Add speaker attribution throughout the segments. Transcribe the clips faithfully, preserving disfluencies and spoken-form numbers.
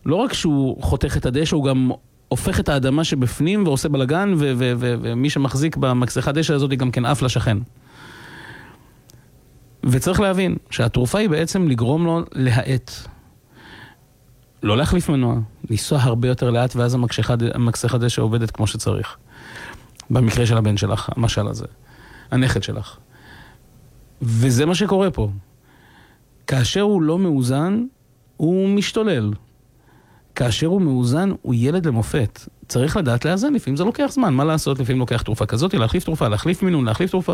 Speaker 1: לא רק שהוא חותך את הדשא, הוא גם הופך את האדמה שבפנים ועושה בלגן, ו- ו- ו- ומי שמחזיק במקסחת דשא הזאת גם כן אף לשכן. וצריך להבין שהתרופה היא בעצם לגרום לו להאט. לא להחליף מנוע, לנסוע הרבה יותר לאט, ואז המקסחת דשא עובדת כמו שצריך. במקרה של הבן שלך, המשל הזה. הנכד שלך. וזה מה שקורה פה. כאשר הוא לא מאוזן, הוא משתולל. כאשר הוא מאוזן, הוא ילד למופת. צריך לדעת לאזן, לפעמים זה לוקח זמן. מה לעשות? לפעמים לוקח תרופה כזאת, להחליף תרופה, להחליף מינון, להחליף תרופה.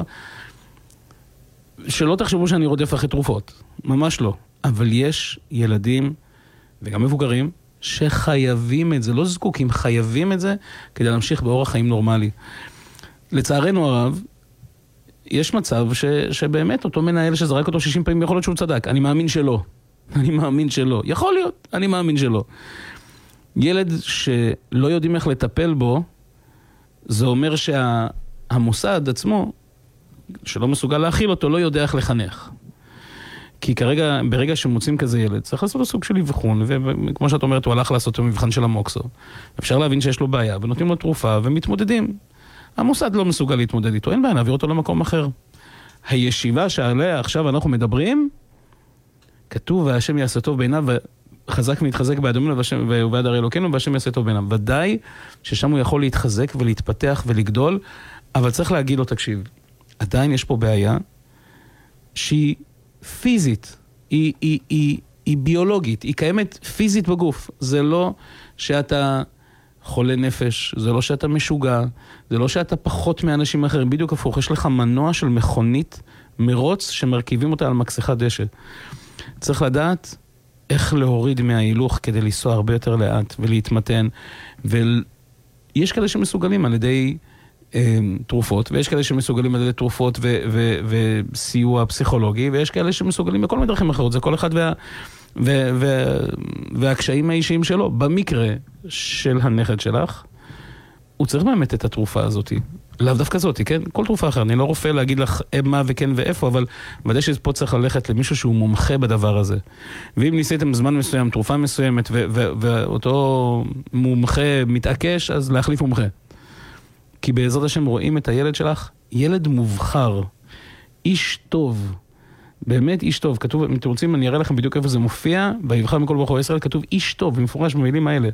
Speaker 1: שלא תחשבו שאני רודף אחרי תרופות. ממש לא. אבל יש ילדים, וגם מבוגרים, שחייבים את זה. לא זקוקים, חייבים את זה, כדי להמשיך באורח חיים נורמלי. לצערנו הרב, יש מצב ש, שבאמת אותו מנהל שזרק אותו שישים פעמים, יכול להיות שהוא צדק. אני מאמין שלא. אני מאמין שלא. יכול להיות, אני מאמין שלא. ילד שלא יודעים איך לטפל בו, זה אומר שהמוסד עצמו, שלא מסוגל להכיל אותו, לא יודע איך לחנך. כי כרגע, ברגע שמוצאים כזה ילד, צריך לעשות לו סוג של אבחון, וכמו שאת אומרת, הוא הלך לעשות את המבחן של המוקסו. אפשר להבין שיש לו בעיה, ונותנים לו תרופה, ומתמודדים. המוסד לא מסוגל להתמודד איתו, אין בעיה, נעביר אותו למקום אחר. הישיבה שעליה עכשיו אנחנו מדברים, כתוב, והשם יעשה טוב בעיניו, וחזק מתחזק באדומינו, ובעד הרי אלוקינו, והשם יעשה טוב בעיניו. ודאי ששם הוא יכול להתחזק ולהתפתח ולגדול, אבל צריך להגיד לו, תקשיב, עדיין יש פה בעיה שהיא פיזית, היא, היא, היא, היא ביולוגית, היא קיימת פיזית בגוף. זה לא שאתה חולה נפש, זה לא שאתה משוגע, זה לא שאתה פחות מאנשים אחרים, בדיוק הפוך, יש לך מנוע של מכונית מרוץ שמרכיבים אותה על מקסחת דשא. צריך לדעת איך להוריד מההילוך כדי לנסוע הרבה יותר לאט ולהתמתן, ויש כאלה שמסוגלים על ידי אה, תרופות, ויש כאלה שמסוגלים על ידי תרופות ו- ו- וסיוע פסיכולוגי, ויש כאלה שמסוגלים בכל מיני דרכים אחרות, זה כל אחד וה... ו- ו- והקשיים האישיים שלו. במקרה של הנכד שלך, הוא צריך באמת את התרופה הזאת. לאו דווקא זאת, כן? כל תרופה אחרת. אני לא רופא להגיד לך מה וכן ואיפה, אבל ודאי שפה צריך ללכת למישהו שהוא מומחה בדבר הזה. ואם ניסיתם זמן מסוים, תרופה מסוימת, ו- ו- ואותו מומחה מתעקש, אז להחליף מומחה. כי בעזרת השם רואים את הילד שלך, ילד מובחר, איש טוב, באמת איש טוב. כתוב, אם אתם רוצים, אני אראה לכם בדיוק איפה זה מופיע, ויבחר מכל בחורי ישראל, כתוב איש טוב, במפורש במילים האלה.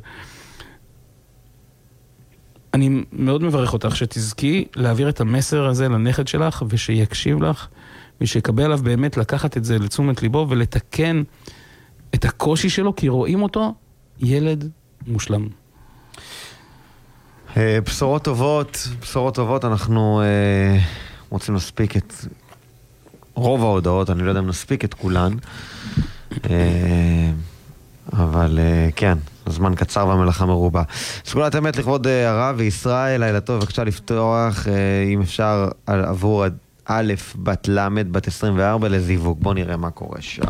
Speaker 1: אני מאוד מברך אותך שתזכי להעביר את המסר הזה לנכד שלך, ושיקשיב לך, ושיקבל עליו באמת לקחת את זה לתשומת ליבו, ולתקן את הקושי שלו, כי רואים אותו ילד מושלם.
Speaker 2: בשורות טובות, בשורות טובות, אנחנו רוצים להספיק את רוב ההודעות, אני לא יודע אם נספיק את כולן, אבל כן, הזמן קצר והמלאכה מרובה. סגולת אמת לכבוד הרב וישראל, לילה טוב, בבקשה לפתוח, אם אפשר, עבור א' בת למד, בת עשרים וארבע לזיווג. בוא נראה מה קורה שם.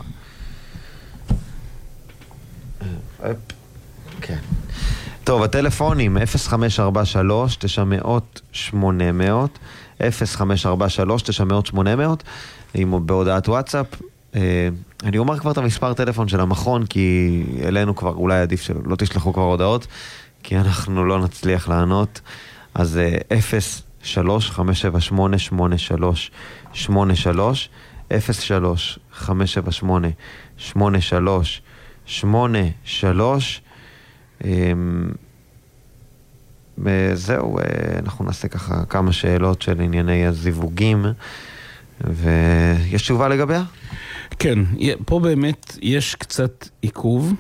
Speaker 2: כן. טוב, הטלפונים אפס חמש ארבע שלוש תשע מאות שמונה מאות, אפס חמש ארבע שלוש תשע מאות שמונה מאות, אם בהודעת וואטסאפ. אני אומר כבר את המספר טלפון של המכון, כי אלינו כבר אולי עדיף שלא תשלחו כבר הודעות, כי אנחנו לא נצליח לענות. אז אפס שלוש חמש שבע שמונה שמונה שלוש שמונה שלוש, אפס שלוש חמש שבע שמונה שמונה שלוש שמונה שלוש. וזהו, אנחנו נעשה ככה כמה שאלות של ענייני הזיווגים, ויש תשובה לגביה?
Speaker 1: כן, פה באמת יש קצת עיכוב,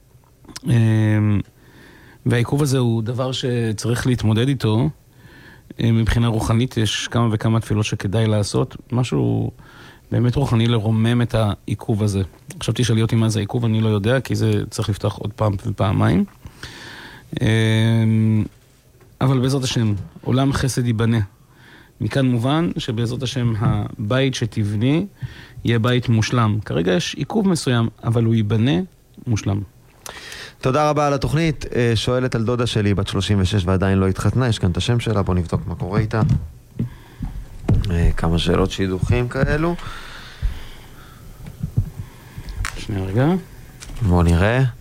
Speaker 1: והעיכוב הזה הוא דבר שצריך להתמודד איתו. מבחינה רוחנית יש כמה וכמה תפילות שכדאי לעשות, משהו באמת רוחני לרומם את העיכוב הזה. עכשיו תשאלי אותי מה זה העיכוב, אני לא יודע, כי זה צריך לפתוח עוד פעם ופעמיים. אבל בעזרת השם, עולם חסד ייבנה. מכאן מובן שבעזרת השם הבית שתבני יהיה בית מושלם. כרגע יש עיכוב מסוים, אבל הוא ייבנה מושלם.
Speaker 2: תודה רבה על התוכנית. שואלת על דודה שלי, בת שלושים ושש ועדיין לא התחתנה, יש כאן את השם שלה, בוא נבדוק מה קורה איתה. כמה שאלות שידוכים כאלו.
Speaker 1: שנייה רגע.
Speaker 2: בוא נראה.